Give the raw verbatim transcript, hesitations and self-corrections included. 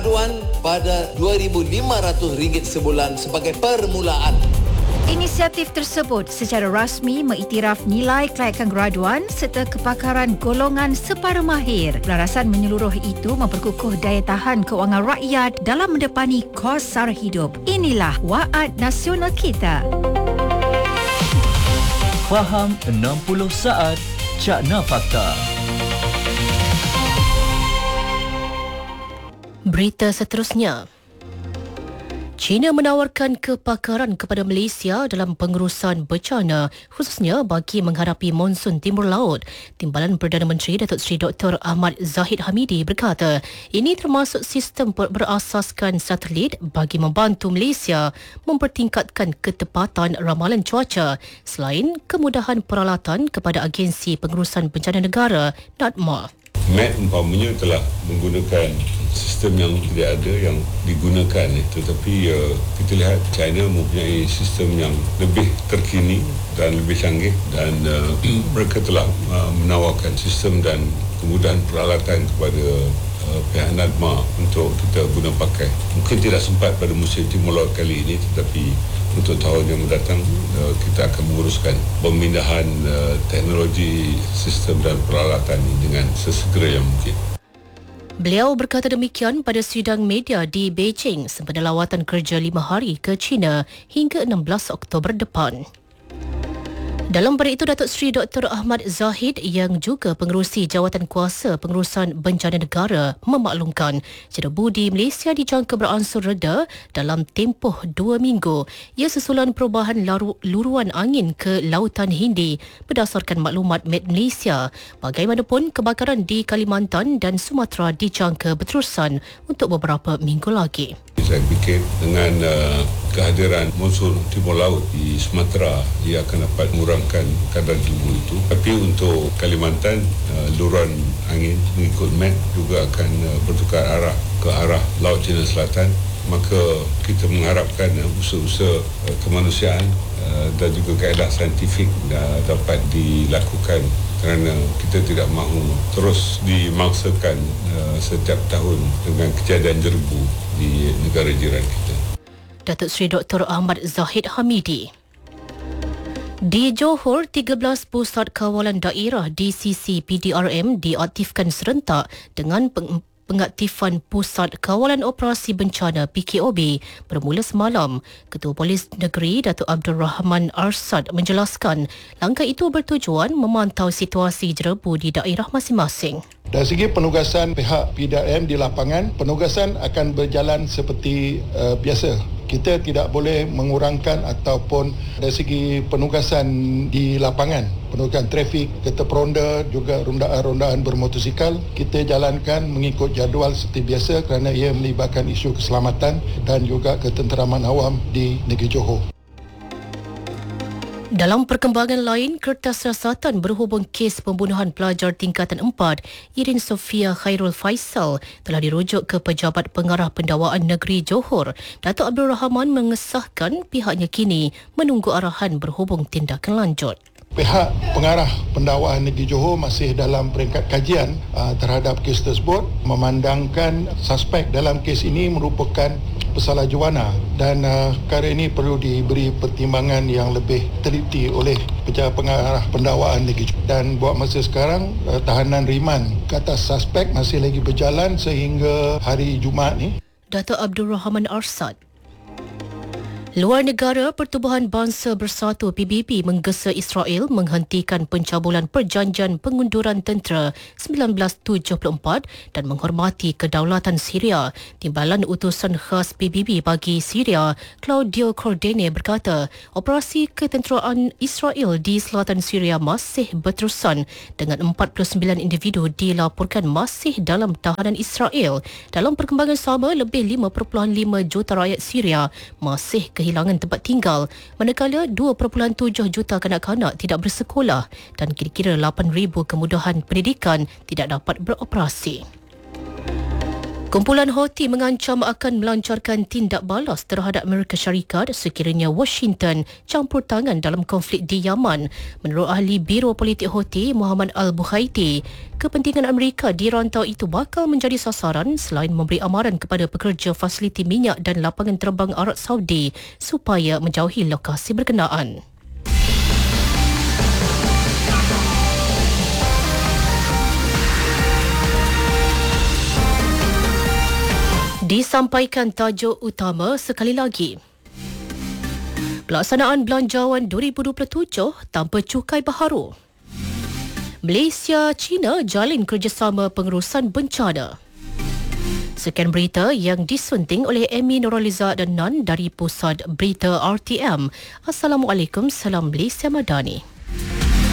graduan pada dua ribu lima ratus ringgit sebulan sebagai permulaan. Inisiatif tersebut secara rasmi mengiktiraf nilai kelayakan graduan serta kepakaran golongan separuh mahir. Pelarasan menyeluruh itu memperkukuh daya tahan kewangan rakyat dalam mendepani kos sara hidup. Inilah Waad Nasional kita. Faham enam puluh saat Cakna Fakta. Berita seterusnya. China menawarkan kepakaran kepada Malaysia dalam pengurusan bencana, khususnya bagi menghadapi monsun timur laut. Timbalan Perdana Menteri Datuk Seri Doktor Ahmad Zahid Hamidi berkata, ini termasuk sistem berasaskan satelit bagi membantu Malaysia mempertingkatkan ketepatan ramalan cuaca, selain kemudahan peralatan kepada Agensi Pengurusan Bencana Negara NADMA. M A D umpamanya telah menggunakan sistem yang tidak ada yang digunakan, tetapi uh, kita lihat China mempunyai sistem yang lebih terkini dan lebih canggih, dan uh, mereka telah uh, menawarkan sistem dan kemudahan peralatan kepada uh, pihak NADMA untuk kita guna pakai. Mungkin tidak sempat pada musim timur laut kali ini, tetapi untuk tahun yang mendatang uh, kita akan menguruskan pemindahan uh, teknologi, sistem dan peralatan ini dengan sesegera yang mungkin. Beliau berkata demikian pada sidang media di Beijing sempena lawatan kerja lima hari ke China hingga enam belas Oktober depan. Dalam pada itu, Datuk Seri Doktor Ahmad Zahid yang juga pengerusi Jawatan Kuasa Pengurusan Bencana Negara memaklumkan cerita budi Malaysia dijangka beransur reda dalam tempoh dua minggu. Ia susulan perubahan laru, luruan angin ke Lautan Hindi berdasarkan maklumat Met Malaysia. Bagaimanapun, kebakaran di Kalimantan dan Sumatera dijangka berterusan untuk beberapa minggu lagi. Saya fikir dengan uh, kehadiran monsun timur laut di Sumatera, ia akan dapat mengurangkan kadar debu itu. Tapi untuk Kalimantan, uh, luruan angin mengikut M A D juga akan uh, bertukar arah ke arah Laut Cina Selatan. Maka kita mengharapkan uh, usaha-usaha uh, kemanusiaan uh, dan juga kaedah saintifik uh, dapat dilakukan, kerana kita tidak mahu terus dimangsakan uh, setiap tahun dengan kejadian jerbu di negara jiran kita. Datuk Seri Doktor Ahmad Zahid Hamidi. Di Johor, tiga belas pusat kawalan daerah D C C P D R M diaktifkan serentak dengan peng- pengaktifan Pusat Kawalan Operasi Bencana P K O B bermula semalam. Ketua Polis Negeri Datuk Abdul Rahman Arsad menjelaskan langkah itu bertujuan memantau situasi jerebu di daerah masing-masing. Dari segi penugasan pihak P D R M di lapangan, penugasan akan berjalan seperti uh, biasa. Kita tidak boleh mengurangkan ataupun dari segi penugasan di lapangan, penugasan trafik, kereta peronda, juga rondaan-rondaan bermotosikal, kita jalankan mengikut jadual seperti biasa kerana ia melibatkan isu keselamatan dan juga ketenteraman awam di negeri Johor. Dalam perkembangan lain, kertas siasatan berhubung kes pembunuhan pelajar tingkatan empat, Irin Sofia Khairul Faisal, telah dirujuk ke Pejabat Pengarah Pendakwaan Negeri Johor. Datuk Abdul Rahman mengesahkan pihaknya kini menunggu arahan berhubung tindakan lanjut. Pihak Pengarah Pendakwaan Negeri Johor masih dalam peringkat kajian uh, terhadap kes tersebut, memandangkan suspek dalam kes ini merupakan pesalah juana dan uh, perkara ini perlu diberi pertimbangan yang lebih teliti oleh Pejabat Pengarah Pendakwaan Negeri Johor. Dan buat masa sekarang, uh, tahanan riman ke atas suspek masih lagi berjalan sehingga hari Jumaat ni. Datuk Abdul Rahman Arsad. Luar negara, Pertubuhan Bangsa Bersatu P B B menggesa Israel menghentikan pencabulan perjanjian pengunduran tentera sembilan belas tujuh puluh empat dan menghormati kedaulatan Syria. Timbalan Utusan Khas P B B bagi Syria, Claudio Cordene berkata, operasi ketenteraan Israel di selatan Syria masih berterusan dengan empat puluh sembilan individu dilaporkan masih dalam tahanan Israel. Dalam perkembangan sama, lebih lima perpuluhan lima juta rakyat Syria masih kehilangan tempat tinggal, manakala dua perpuluhan tujuh juta kanak-kanak tidak bersekolah dan kira-kira lapan ribu kemudahan pendidikan tidak dapat beroperasi. Kumpulan Houthi mengancam akan melancarkan tindak balas terhadap Amerika Syarikat sekiranya Washington campur tangan dalam konflik di Yaman. Menurut ahli Biro Politik Houthi, Muhammad Al-Bukhaiti, kepentingan Amerika di rantau itu bakal menjadi sasaran selain memberi amaran kepada pekerja fasiliti minyak dan lapangan terbang Arab Saudi supaya menjauhi lokasi berkenaan. Disampaikan tajuk utama sekali lagi. Pelaksanaan Belanjawan dua ribu dua puluh tujuh tanpa cukai baharu. Malaysia, China jalin kerjasama pengurusan bencana. Sekian berita yang disunting oleh Amy Nuraliza dan Nan dari Pusat Berita R T M. Assalamualaikum, salam Malaysia Madani.